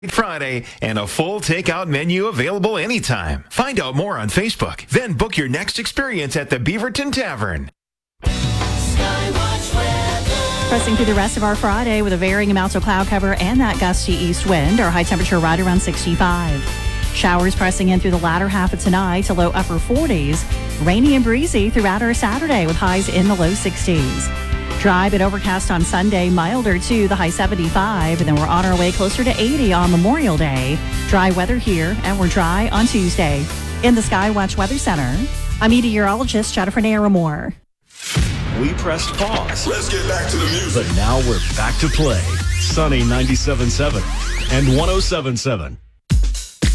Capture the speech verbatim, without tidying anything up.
Friday and a full takeout menu available anytime. Find out more on Facebook. Then book your next experience at the Beaverton Tavern. Pressing through the rest of our Friday with a varying amounts of cloud cover and that gusty east wind. Our high temperature right around sixty-five. Showers pressing in through the latter half of tonight to low upper forties. Rainy and breezy throughout our Saturday with highs in the low sixties. Dry but overcast on Sunday, milder too, the high seventy-five. And then we're on our way closer to eighty on Memorial Day. Dry weather here, and we're dry on Tuesday. In the Skywatch Weather Center, I'm meteorologist Jennifer Naramore. We pressed pause. Let's get back to the music. But now we're back to play. Sunny ninety-seven point seven and one oh seven point seven.